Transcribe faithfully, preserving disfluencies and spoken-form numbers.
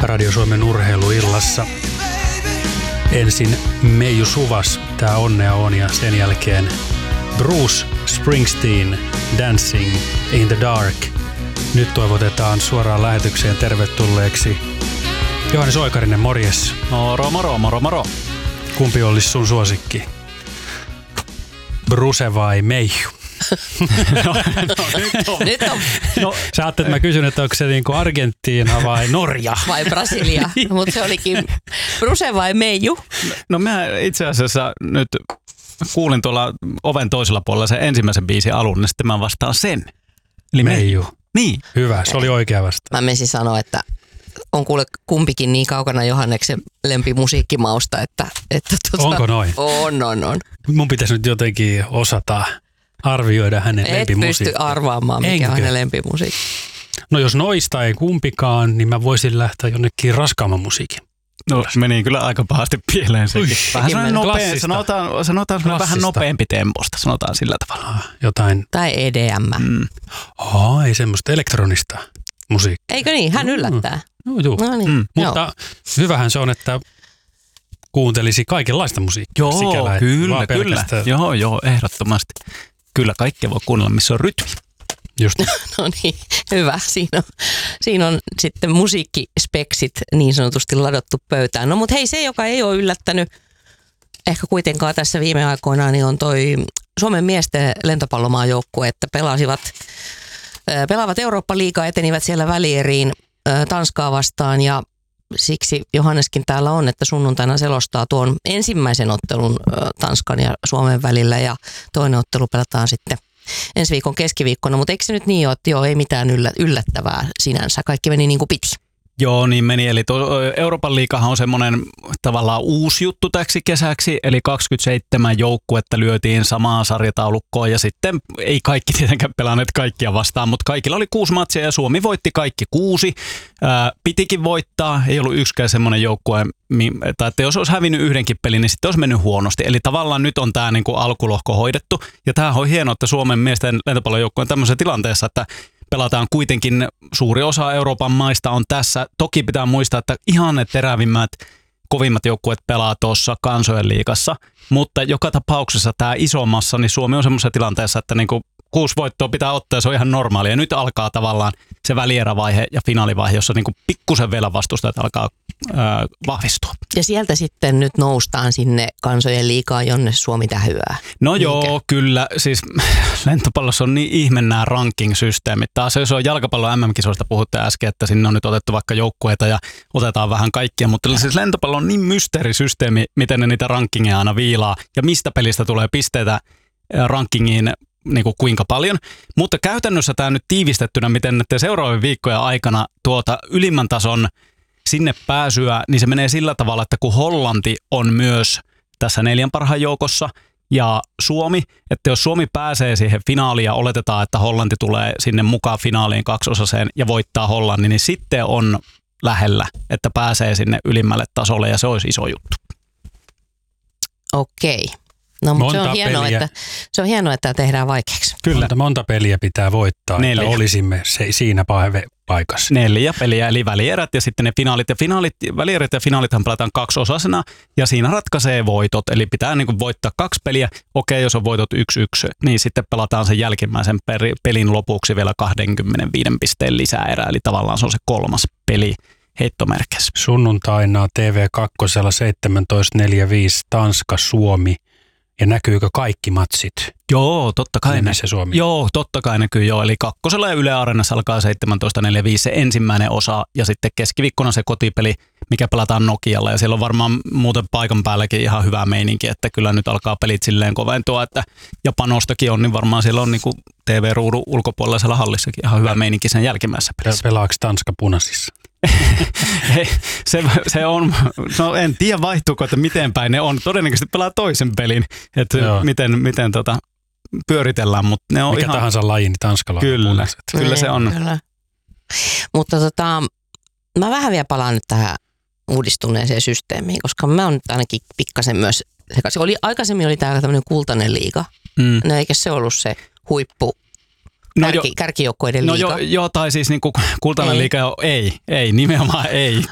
Radio Suomen urheiluillassa. Ensin Meiju Suvas, tää onnea on, ja sen jälkeen Bruce Springsteen, Dancing in the Dark. Nyt toivotetaan suoraan lähetykseen tervetulleeksi Johannes Oikarinen, morjes. Moro, moro, moro, moro. Kumpi olisi sun suosikki? Bruce vai Meiju? no, no, nyt on. Nyt on. No, sä ajattelet, että mä kysyn, että onko se niinku Argentiina vai Norja? Vai Brasilia, mutta se olikin Bruce vai Meiju? No mä itse asiassa nyt kuulin tuolla oven toisella puolella sen ensimmäisen biisin alun, niin sitten mä vastaan sen. Eli Meiju. Niin. Hyvä, se oli oikea vasta. Mä menisin sanoa, että on kuule kumpikin niin kaukana Johanneksen lempimusiikkimausta, että... että tuota, onko noin? On, on, on. Mun pitäisi nyt jotenkin osata arvioida hänen Et lempimusiikkia. pysty arvaamaan, mikä Enkö? on hänen lempimusiikki. No jos noista ei kumpikaan, niin mä voisin lähteä jonnekin raskaamman musiikin. No meni kyllä aika pahasti pieleen sekin. Vähän Sekin nopea, klassista. sanotaan, sanotaan vähän nopeampi temposta, sanotaan sillä tavalla. Jotain, Tai E D M. Mm. oh, ei semmoista elektronista musiikkia. Eikö niin? Hän yllättää. No, juu. No niin. Mm. Joo. Mutta hyvähän se on, että kuuntelisi kaikenlaista musiikkia. Joo, Sikällä, kyllä, vaan kyllä. pelkästään- Joo, joo, ehdottomasti. Kyllä kaikkea voi kuunnella, missä on rytmi. Just. No niin, hyvä. Siinä on, siinä on sitten musiikkispeksit niin sanotusti ladottu pöytään. No mutta hei, se joka ei ole yllättänyt ehkä kuitenkaan tässä viime aikoina, niin on toi Suomen miesten lentopallomaajoukkue, että pelasivat, äh, pelaavat Eurooppa-liigaa, etenivät siellä välieriin äh, Tanskaa vastaan ja siksi Johanneskin täällä on, että sunnuntaina selostaa tuon ensimmäisen ottelun äh, Tanskan ja Suomen välillä ja toinen ottelu pelataan sitten ensi viikon keskiviikkona, mutta eikö se nyt niin ole, että joo, ei mitään yllättävää sinänsä, kaikki meni niin kuin piti. Joo, niin meni. Eli tuo Euroopan liigahan on semmoinen tavallaan uusi juttu täksi kesäksi, eli kaksikymmentäseitsemän joukkuetta lyötiin samaan sarjataulukkoon ja sitten ei kaikki tietenkään pelanneet kaikkia vastaan, mutta kaikilla oli kuusi matsia ja Suomi voitti kaikki kuusi. Ää, pitikin voittaa, ei ollut yksikään semmoinen joukkue, tai että jos olisi hävinnyt yhdenkin pelin, niin sitten olisi mennyt huonosti. Eli tavallaan nyt on tämä niin kuin alkulohko hoidettu ja tämähän on hienoa, että Suomen miesten lentopallojoukkue on tämmöisessä tilanteessa, että pelataan kuitenkin, suuri osa Euroopan maista on tässä. Toki pitää muistaa, että ihan ne terävimmät, kovimmat joukkueet pelaa tuossa kansojen liigassa, mutta joka tapauksessa tämä isommassa, niin Suomi on semmoisessa tilanteessa, että niinku kuusi voittoa pitää ottaa ja se on ihan normaalia. Ja nyt alkaa tavallaan se välierävaihe ja finaalivaihe, jossa niinku pikkusen vielä vastustajat alkaa ää, vahvistua. Ja sieltä sitten nyt noustaan sinne kansojen liigaan, jonne Suomi tähyää. No Niinkö? joo, kyllä. Siis lentopallossa on niin ihme nämä ranking-systeemit. Taas jos on jalkapallon M M-kisoista puhutte äsken, että sinne on nyt otettu vaikka joukkueita ja otetaan vähän kaikkia, mutta siis lentopallo on niin mysteerisysteemi, miten ne niitä rankingeja aina viilaa ja mistä pelistä tulee pisteitä rankingiin niin kuin kuinka paljon. Mutta käytännössä tämä nyt tiivistettynä, miten näiden seuraavien viikkojen aikana tuota ylimmän tason sinne pääsyä, niin se menee sillä tavalla, että kun Hollanti on myös tässä neljän parhaan joukossa ja Suomi, että jos Suomi pääsee siihen finaaliin ja oletetaan, että Hollanti tulee sinne mukaan finaaliin kaksosaseen ja voittaa Hollannin, niin sitten on lähellä, että pääsee sinne ylimmälle tasolle ja se olisi iso juttu. Okei. No mutta se Monta on hienoa, peliä. että se on hienoa, että tehdään vaikeaksi. Kyllä. Monta, monta peliä pitää voittaa, Neljä. että olisimme se, siinä pa- paikassa. Neljä peliä, eli välierät ja sitten ne finaalit. Ja finaalit, välierät ja finaalithan pelataan kaksiosasena ja siinä ratkaisee voitot. Eli pitää niin kuin voittaa kaksi peliä. Okei, jos on voitot yksi yksi, niin sitten pelataan sen jälkimmäisen peri, pelin lopuksi vielä kaksikymmentäviisi pisteen lisäerä. Eli tavallaan se on se kolmas peli heittomerkeissä. Sunnuntaina T V kaksi seitsemäntoista neljäkymmentäviisi Tanska, Suomi. Ja näkyykö kaikki matsit? Joo, totta kai. Sinne se Suomi. Joo, totta kai näkyy joo. Eli kakkosella ja Yle Areenassa alkaa seitsemäntoista neljäkymmentäviisi se ensimmäinen osa ja sitten keskiviikkona se kotipeli, mikä pelataan Nokialla. Ja siellä on varmaan muuten paikan päälläkin ihan hyvä meininki, että kyllä nyt alkaa pelit silleen koventua, että ja panostakin on, niin varmaan siellä on niin kuin T V-ruudun ulkopuolella siellä hallissakin ihan hyvä meininki sen jälkimmäisessä pelissä. Pelaako Tanska punaisissa? Hei, se, se on, no en tiedä vaihtuuko, että miten päin ne on. Todennäköisesti pelaa toisen pelin, että Joo. miten, miten tota, pyöritellään, mutta ne on Mikä ihan... tahansa laji, niin Tanskalla on Kyllä, punaiset. kyllä se on. Kyllä. Mutta tota, mä vähän vielä palaan nyt tähän uudistuneeseen systeemiin, koska mä oon nyt ainakin pikkasen myös sekaisin. Oli, aikaisemmin oli täällä tämmöinen kultainen liiga. Mm. No eikä se ollut se huippu No kärki, jo- kärkijoukkoiden No liiga? joo, jo, tai siis niinku kultainen Ei. liiga, jo, ei, ei, nimenomaan ei.